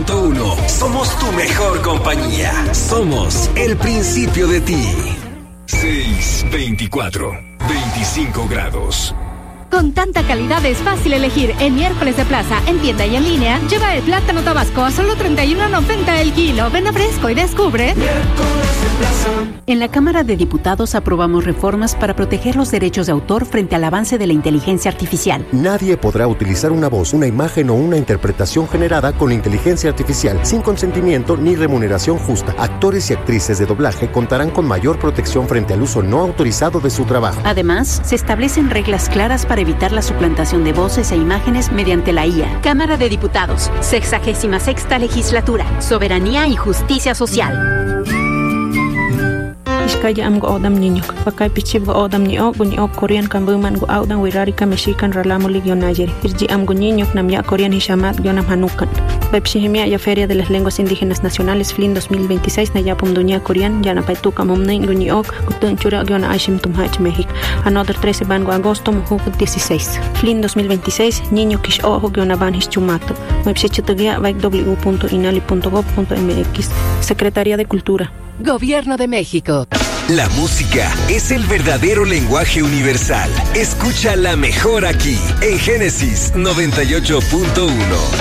98.1. Somos tu mejor compañía. Somos el principio de ti. 6:24, 25 grados. Con tanta calidad es fácil elegir. En Miércoles de Plaza, en tienda y en línea, lleva el plátano tabasco a solo $31.90 el kilo. Ven a Fresco y descubre. Miércoles de Plaza. En la Cámara de Diputados aprobamos reformas para proteger los derechos de autor frente al avance de la inteligencia artificial. Nadie podrá utilizar una voz, una imagen o una interpretación generada con inteligencia artificial sin consentimiento ni remuneración justa. Actores y actrices de doblaje contarán con mayor protección frente al uso no autorizado de su trabajo. Además, se establecen reglas claras para evitar la suplantación de voces e imágenes mediante la IA. Cámara de Diputados, 66ª Legislatura, Soberanía y Justicia Social. Iskaya am go odam niño, pakay pichib go odam ni og Korean kan buman go audan wirari ka Mexican ralamo ligio nayer. Irji am go niño namya Korean hishamat gionam hanukan. Bepshihimia ya Feria de las Lenguas Indígenas Nacionales FLIN 2026 na yapum dunia Korean yana paituka momnen go niog gutun chura giona aishim tumhach México. Another 13 van go agosto muhu 16. FLIN 2026 niño kish ojo giona van hischumato. Mepshichitugia vaik w.inali.gov.mx. Secretaría de Cultura. Gobierno de México. La música es el verdadero lenguaje universal. Escucha la mejor aquí, en Génesis 98.1.